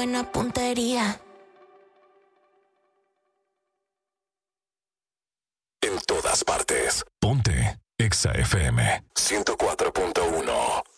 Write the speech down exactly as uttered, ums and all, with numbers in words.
buena puntería. En todas partes. Ponte Exa F M ciento cuatro punto uno.